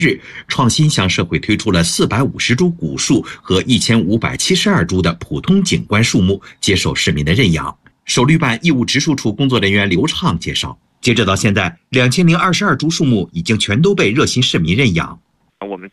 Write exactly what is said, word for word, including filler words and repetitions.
日，创新向社会推出了四百五十株古树和一千五百七十二株的普通景观树木，接受市民的认养。首绿办义务植树处工作人员刘畅介绍，截止到现在，两千零二十二株树木已经全都被热心市民认养。 我们